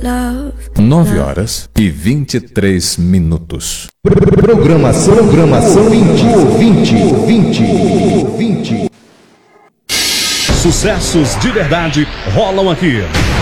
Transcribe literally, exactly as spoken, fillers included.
Nove horas e vinte e três minutos. Programação, programação vinte, vinte, vinte, vinte. Sucessos de verdade rolam aqui.